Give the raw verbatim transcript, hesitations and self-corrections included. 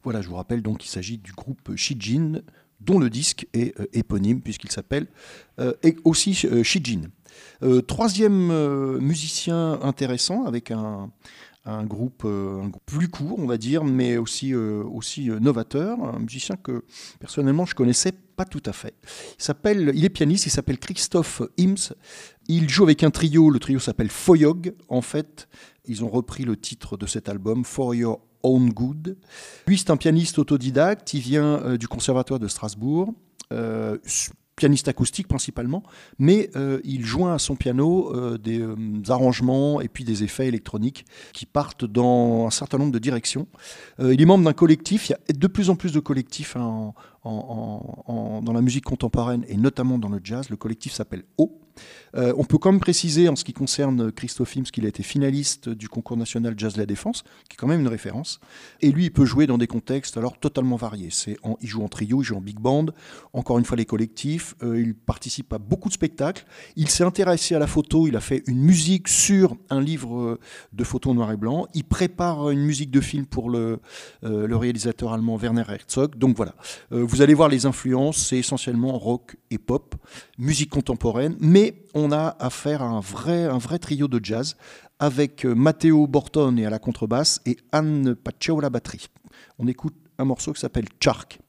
Voilà, je vous rappelle donc qu'il s'agit du groupe Shijin, dont le disque est euh, éponyme puisqu'il s'appelle euh, et aussi euh, Shijin. Euh, troisième euh, musicien intéressant avec un, un, groupe, euh, un groupe plus court, on va dire, mais aussi, euh, aussi euh, novateur, un musicien que personnellement je connaissais pas tout à fait. Il s'appelle, il est pianiste, il s'appelle Christoph Ims. Il joue avec un trio, le trio s'appelle Foyog. En fait, ils ont repris le titre de cet album, For Your Own Good. Lui, c'est un pianiste autodidacte, il vient euh, du Conservatoire de Strasbourg. Euh, pianiste acoustique principalement, mais euh, il joint à son piano euh, des euh, arrangements et puis des effets électroniques qui partent dans un certain nombre de directions. Euh, il est membre d'un collectif, il y a de plus en plus de collectifs hein, en, en, en, dans la musique contemporaine et notamment dans le jazz. Le collectif s'appelle O. Euh, on peut quand même préciser en ce qui concerne Christoph Ims qu'il a été finaliste du concours national Jazz La Défense, qui est quand même une référence. Et lui, il peut jouer dans des contextes alors totalement variés. C'est en, il joue en trio, il joue en big band, encore une fois les collectifs. Euh, il participe à beaucoup de spectacles. Il s'est intéressé à la photo. Il a fait une musique sur un livre de photos noir et blanc. Il prépare une musique de film pour le, euh, le réalisateur allemand Werner Herzog. Donc voilà. Euh, vous allez voir les influences. C'est essentiellement rock et pop, musique contemporaine, mais on a affaire à un vrai, un vrai trio de jazz avec Matteo Bortone à la contrebasse et Anne Pacheco à la batterie. On écoute un morceau qui s'appelle Chark.